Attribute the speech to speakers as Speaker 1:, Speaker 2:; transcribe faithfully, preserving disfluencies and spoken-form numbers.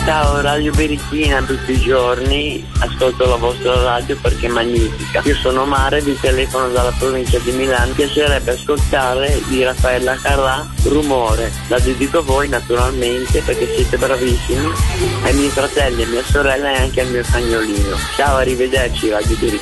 Speaker 1: Ciao Radio Berichina, tutti i giorni ascolto la vostra radio perché è magnifica. Io sono Mare, vi telefono dalla provincia di Milano. Mi piacerebbe ascoltare di Raffaella Carrà Rumore. La dedico a voi naturalmente perché siete bravissimi, ai miei fratelli, a mia sorella e anche al mio cagnolino. Ciao, arrivederci Radio Berichina.